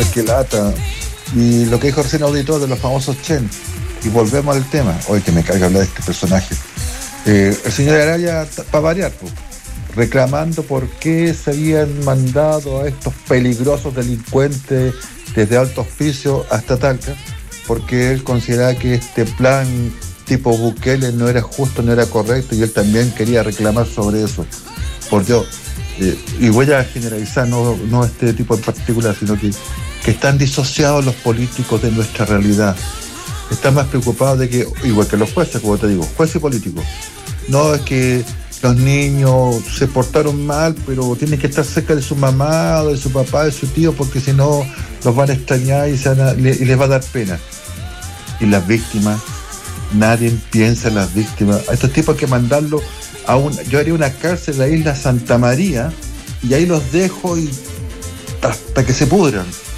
qué lata. Y lo que dijo recién Auditor de los famosos Chen, y volvemos al tema, hoy que me carga hablar de este personaje. El señor Araya, para variar, pues, reclamando por qué se habían mandado a estos peligrosos delincuentes desde Alto Hospicio hasta Talca, porque él consideraba que este plan tipo Bukele no era justo, no era correcto, y él también quería reclamar sobre eso. Por Dios, y voy a generalizar, no este tipo en particular, sino que están disociados los políticos de nuestra realidad. Están más preocupados de que, igual que los jueces, como te digo, jueces y políticos. No, es que los niños se portaron mal, pero tienen que estar cerca de su mamá, de su papá, de su tío, porque si no los van a extrañar y les va a dar pena. Y las víctimas, nadie piensa en las víctimas. A estos tipos hay que mandarlos yo haría una cárcel en la isla Santa María y ahí los dejo y hasta que se pudran.